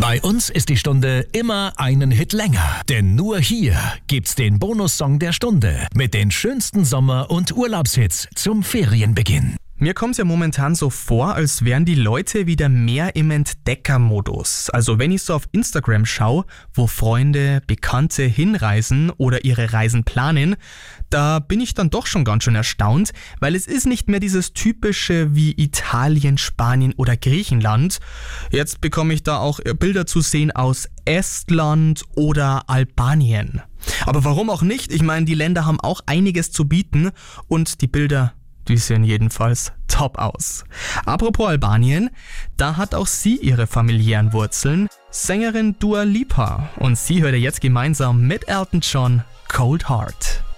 Bei uns ist die Stunde immer einen Hit länger, denn nur hier gibt's den Bonussong der Stunde mit den schönsten Sommer- und Urlaubshits zum Ferienbeginn. Mir kommt es ja momentan so vor, als wären die Leute wieder mehr im Entdeckermodus. Also wenn ich so auf Instagram schaue, wo Freunde, Bekannte hinreisen oder ihre Reisen planen, da bin ich dann doch schon ganz schön erstaunt, weil es ist nicht mehr dieses typische wie Italien, Spanien oder Griechenland. Jetzt bekomme ich da auch Bilder zu sehen aus Estland oder Albanien. Aber warum auch nicht? Ich meine, die Länder haben auch einiges zu bieten und die Bilder, die sehen jedenfalls top aus. Apropos Albanien, da hat auch sie ihre familiären Wurzeln. Sängerin Dua Lipa. Und sie hört jetzt gemeinsam mit Elton John Cold Heart.